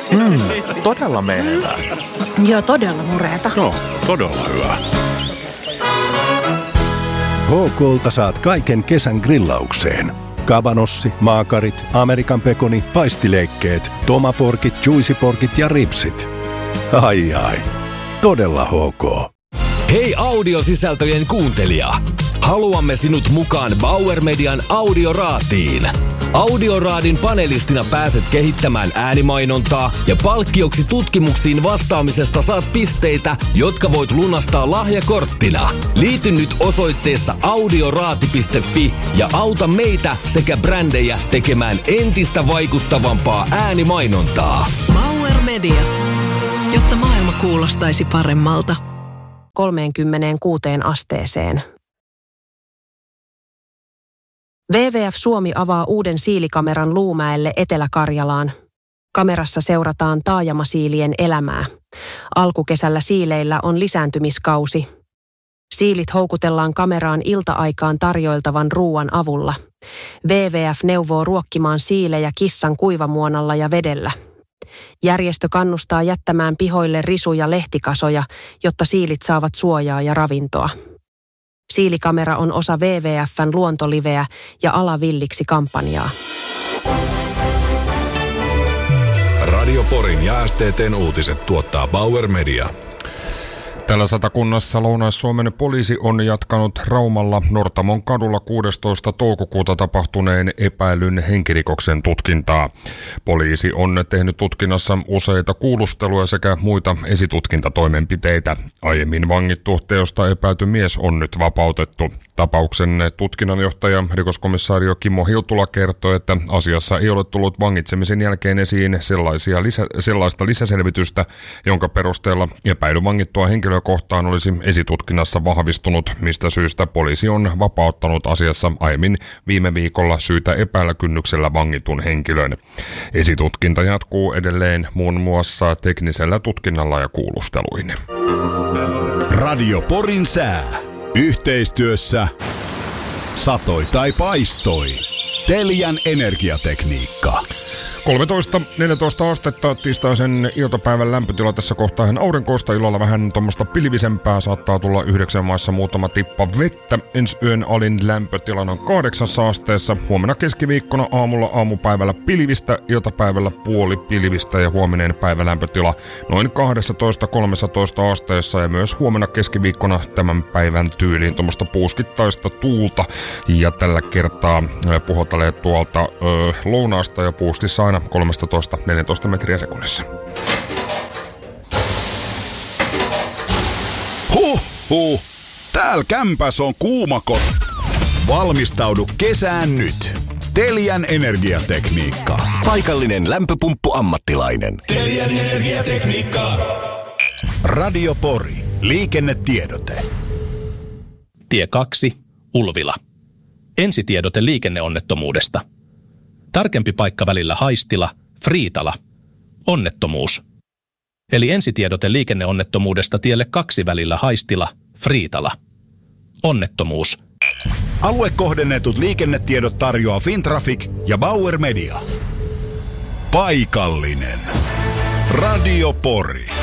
Todella menevää. Joo, todella mureeta. No, todella hyvä. HK:lta saat kaiken kesän grillaukseen. Kabanossi, maakarit, Amerikan pekoni, paistileikkeet, tomaporkit, juicyporkit ja ripsit. Ai. Todella HK. Hei audiosisältöjen kuuntelija! Haluamme sinut mukaan Bauer Median Audioraatiin. Audioraadin panelistina pääset kehittämään äänimainontaa ja palkkioksi tutkimuksiin vastaamisesta saat pisteitä, jotka voit lunastaa lahjakorttina. Liity nyt osoitteessa audioraati.fi ja auta meitä sekä brändejä tekemään entistä vaikuttavampaa äänimainontaa. Bauer Media, jotta maailma kuulostaisi paremmalta. 36 asteeseen. WWF Suomi avaa uuden siilikameran Luumäelle Etelä-Karjalaan. Kamerassa seurataan taajamasiilien elämää. Alkukesällä siileillä on lisääntymiskausi. Siilit houkutellaan kameraan ilta-aikaan tarjoiltavan ruuan avulla. WWF neuvoo ruokkimaan siilejä kissan kuivamuonalla ja vedellä. Järjestö kannustaa jättämään pihoille risu- ja lehtikasoja, jotta siilit saavat suojaa ja ravintoa. Siilikamera on osa WWF:n luontoliveä ja Ala villiksi -kampanjaa. Radio Porin ja STT:n uutiset tuottaa Bauer Media. Täällä Satakunnassa Lounais-Suomen poliisi on jatkanut Raumalla Nortamon kadulla 16. toukokuuta tapahtuneen epäilyn henkirikoksen tutkintaa. Poliisi on tehnyt tutkinnassa useita kuulusteluja sekä muita esitutkintatoimenpiteitä. Aiemmin vangittu teosta epäilty mies on nyt vapautettu. Tapauksen tutkinnanjohtaja rikoskomissaario Kimmo Hiltula kertoi, että asiassa ei ole tullut vangitsemisen jälkeen esiin sellaista lisäselvitystä, jonka perusteella epäily vangittua henkilöä kohtaan olisi esitutkinnassa vahvistunut, mistä syystä poliisi on vapauttanut asiassa aiemmin viime viikolla syytä epäillä kynnyksellä vangitun henkilön. Esitutkinta jatkuu edelleen muun muassa teknisellä tutkinnalla ja kuulusteluin. Radio Porin sää. Yhteistyössä satoi tai paistoi. Telian energiatekniikka. 13-14 astetta tiistaisen iltapäivän lämpötila tässä kohtaa ihan aurinkoista, illalla vähän tuommoista pilvisempää, saattaa tulla 9 maissa muutama tippa vettä. Ensi yön alin lämpötilan on 8 asteessa, huomenna keskiviikkona aamulla aamupäivällä pilvistä, iltapäivällä puoli pilvistä ja huominen päivälämpötila noin 12-13 asteessa ja myös huomenna keskiviikkona tämän päivän tyyliin tuommoista puuskittaista tuulta ja tällä kertaa puhaltelee tuolta lounaasta ja puustissa aina 13-14 metriä sekunnissa. Huh. Täällä kämpäs on kuumakot. Valmistaudu kesään nyt. Telian energiatekniikka. Paikallinen lämpöpumppu-ammattilainen. Telian energiatekniikka. Radio Pori. Liikennetiedote. Tie 2. Ulvila. Ensitiedote liikenneonnettomuudesta. Tarkempi paikka välillä Haistila, Friitala. Onnettomuus. Eli ensitiedote liikenneonnettomuudesta tielle 2 välillä Haistila, Friitala. Onnettomuus. Aluekohdennetut liikennetiedot tarjoaa Fintraffic ja Bauer Media. Paikallinen. Radio Pori.